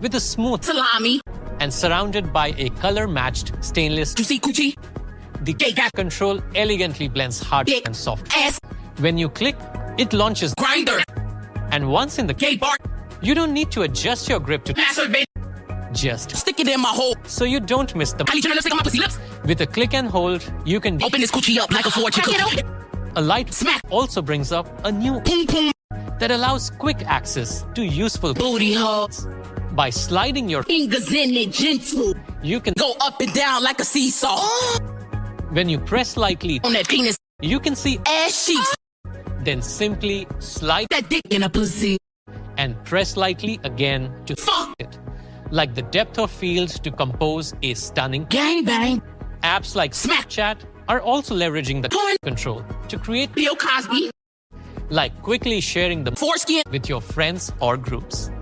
with a smooth salami and surrounded by a color-matched stainless juicy coochie. the gap control elegantly blends hard Big and soft. ass When you click, it launches, grinder. and once in the Gay bar. you don't need to adjust your grip to Masturbate. just Stick it in my hole. so you don't miss the. Kylie Jenner lipstick on my pussy lips. With a click and hold, you can Open this coochie up like a fortune Crack it cookie. open. A light Smack. also brings up a new Boom boom. that allows quick access to useful Booty holes. by sliding your Fingers in it gentle. you can Go up and down like a seesaw. when you press lightly On that penis. you can see Ass cheeks. then simply slide That dick in a pussy. and press lightly again to Fuck. it. Like the depth of field to compose a stunning. Gang bang. Apps like Smack. Snapchat are also leveraging the Porn. control to create, Bill Cosby. like quickly sharing the Foreskin. with your friends or groups.